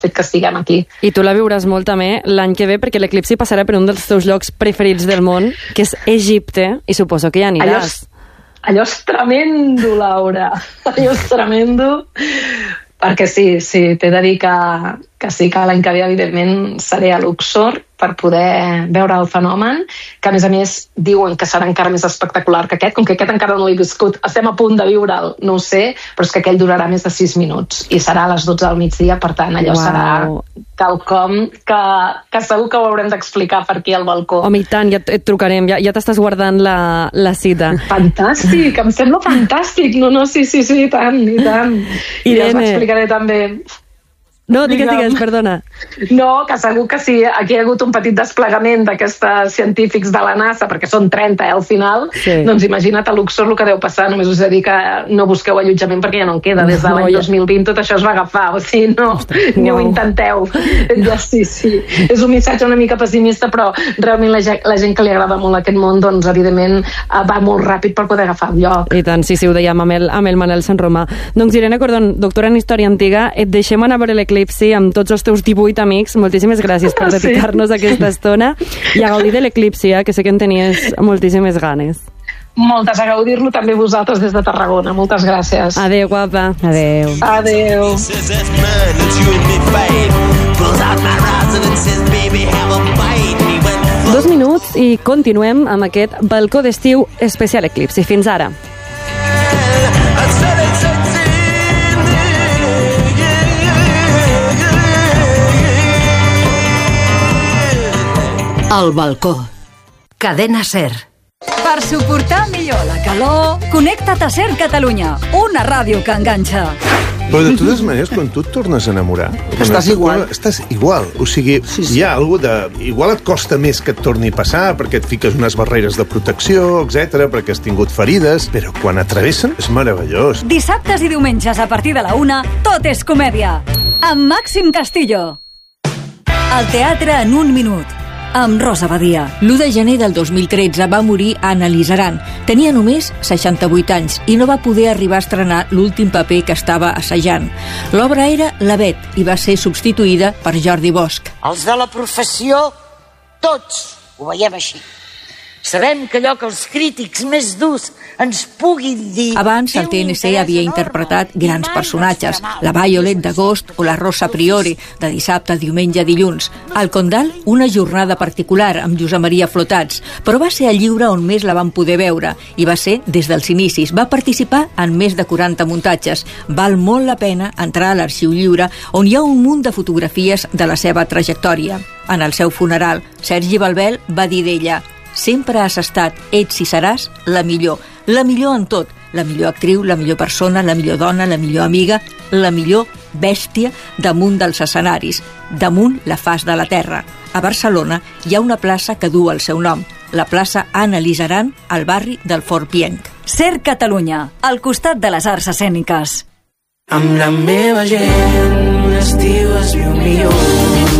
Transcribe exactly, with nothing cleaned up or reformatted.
fet que estiguem aquí. I tu la viuràs molt també l'any que ve, perquè l'eclipsi passarà per un dels teus llocs preferits del món, que és Egipte, i suposo que hi aniràs. Allò és, allò és tremendo, Laura. Allò és tremendo, perquè sí, sí, t'he de dir que, que sí que l'any que ve, evidentment, seré a Luxor per poder veure el fenomen, que a més a més diuen que serà encara més espectacular que aquest, com que aquest encara no l'he viscut, estem a punt de viure'l, no ho sé, però és que aquell durarà més de sis minuts i serà a les dotze del migdia, per tant allò wow. serà quelcom que, que segur que ho haurem d'explicar per aquí al balcó. Home, i tant, ja et trucarem, ja, ja t'estàs guardant la, la cita. Fantàstic, em sembla fantàstic, no, no, sí, sí, sí, i tant, i tant. I ja us explicaré també... No, digues, digues, perdona. No, que segur que sí, aquí hi ha hagut un petit desplegament d'aquests científics de la NASA, perquè són trenta, eh, al final, sí. Doncs imagina't a Luxor el que deu passar, només us he de dir que no busqueu allotjament perquè ja no en queda, des de l'any no, ja... dos mil vint tot això es va agafar, o sigui, no, Ostres, ni wow. ho intenteu. Ja sí, sí, és un missatge una mica pessimista, però realment la gent, la gent que li agrada molt aquest món, doncs evidentment va molt ràpid per poder agafar el lloc. I tant, sí, sí, ho dèiem amb el, amb el Manel Sant Romà. Doncs Irene Cordón, doctora en Història Antiga, et deixem anar a veure l'eclipsi amb tots els teus divuit amics. Moltíssimes gràcies per dedicar-nos sí. aquesta estona i a gaudir de l'eclipsi, eh, que sé que en tenies moltíssimes ganes. Moltes, a gaudir-lo també vosaltres des de Tarragona. Moltes gràcies. Adéu, guapa. Adéu. Adéu. Dos minuts i continuem amb aquest balcó d'estiu especial eclipsi. Fins ara. El balcó. Cadena SER. Per suportar millor la calor, connecta't a SER Catalunya, una ràdio que enganxa. Però de totes maneres, quan tu et tornes a enamorar... Estàs igual. Estàs igual. O sigui, sí, sí. hi ha alguna de... Igual et costa més que et torni a passar, perquè et fiques unes barreres de protecció, etcètera, perquè has tingut ferides, però quan atravessen és meravellós. Dissabtes i diumenges a partir de la una, tot és comèdia. Amb Màxim Castillo. El teatre en un minut. Amb Rosa Badia. l'u de gener del dos mil tretze va morir Anna Lizaran. Tenia només seixanta-vuit anys i no va poder arribar a estrenar l'últim paper que estava assajant. L'obra era La Bet i va ser substituïda per Jordi Bosch. Els de la professió, tots ho veiem així. Sabem que allò que els crítics més durs ens puguin dir... Abans, el T N C havia interpretat grans personatges, la Violet d'agost o la Rosa Priori, de dissabte, diumenge, dilluns. Al Condal, una jornada particular amb Josep Maria Flotats, però va ser el lliure on més la vam poder veure, i va ser des dels inicis. Va participar en més de quaranta muntatges. Val molt la pena entrar a l'Arxiu Lliure, on hi ha un munt de fotografies de la seva trajectòria. En el seu funeral, Sergi Balbel va dir d'ella: sempre has estat, ets i seràs la millor, la millor en tot, la millor actriu, la millor persona, la millor dona, la millor amiga, la millor bèstia damunt dels escenaris, damunt la faç de la terra. A Barcelona hi ha una plaça que du el seu nom, la plaça Anna Lizaran, al barri del Fort Pienc. SER Catalunya, al costat de les arts escèniques. Amb la meva gent, l'estiu es viu millor.